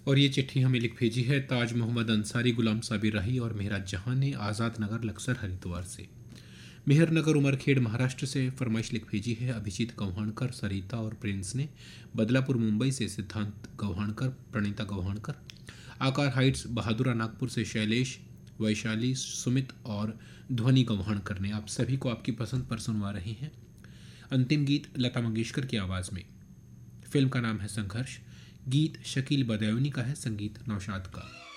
और ये चिट्ठी हमें लिख भेजी है ताज मोहम्मद अंसारी, गुलाम साबिर राही और मेहराज जहां ने आज़ाद नगर लक्सर हरिद्वार से। मेहर नगर उमरखेड़ महाराष्ट्र से फरमाइश लिख भेजी है अभिजीत गव्हाणकर, सरिता और प्रिंस ने। बदलापुर मुंबई से सिद्धांत गव्हाणकर, प्रणीता गव्हाणकर। आकार हाइट्स बहादुरा नागपुर से शैलेश, वैशाली, सुमित और ध्वनि गव्हाणकर ने। आप सभी को आपकी पसंद पर सुनवा रहे हैं अंतिम गीत लता मंगेशकर की आवाज़ में। फिल्म का नाम है संघर्ष। गीत शकील बदायूनी का है, संगीत नौशाद का।